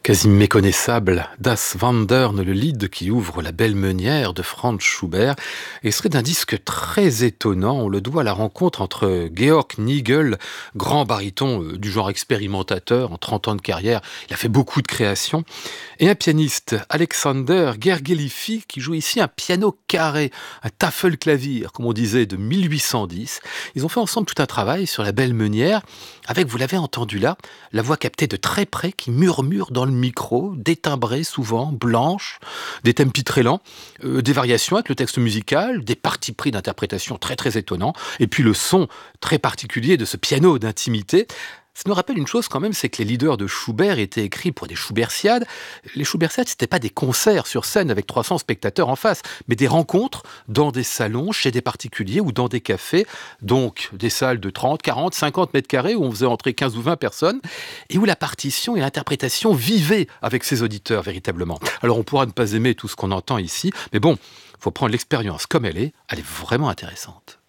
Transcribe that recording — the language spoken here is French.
Quasi méconnaissable, Das Wandern, le lied qui ouvre La Belle Meunière de Franz Schubert, extrait d'un disque très étonnant. On le doit à la rencontre entre Georg Nigel, grand baryton du genre expérimentateur, en 30 ans de carrière, il a fait beaucoup de créations, et un pianiste, Alexander Gergelifi, qui joue ici un piano carré, un Tafelklavier, comme on disait, de 1810. Ils ont fait ensemble tout un travail sur La Belle Meunière, avec, vous l'avez entendu là, la voix captée de très près qui murmure dans le micro, détimbrée souvent, blanche, des tempi très lents, des variations avec le texte musical, des partis pris d'interprétation très très étonnants, et puis le son très particulier de ce piano d'intimité. Ça nous rappelle une chose quand même, c'est que les leaders de Schubert étaient écrits pour des Schubertiades. Les Schubertiades, c'était pas des concerts sur scène avec 300 spectateurs en face, mais des rencontres dans des salons, chez des particuliers ou dans des cafés. Donc, des salles de 30, 40, 50 mètres carrés où on faisait entrer 15 ou 20 personnes et où la partition et l'interprétation vivaient avec ses auditeurs véritablement. Alors, on pourra ne pas aimer tout ce qu'on entend ici, mais bon, faut prendre l'expérience comme elle est vraiment intéressante.